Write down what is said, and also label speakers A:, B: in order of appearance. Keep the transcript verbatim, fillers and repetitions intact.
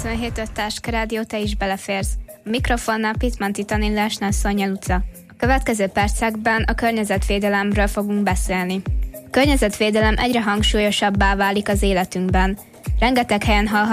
A: kilencvenhét öt Táska Rádió, te is beleférsz. A mikrofonnál Pitmanti Tanillásnál Szonya Luca. A következő percekben a környezetvédelemről fogunk beszélni. A környezetvédelem egyre hangsúlyosabbá válik az életünkben. Rengeteg helyen hallható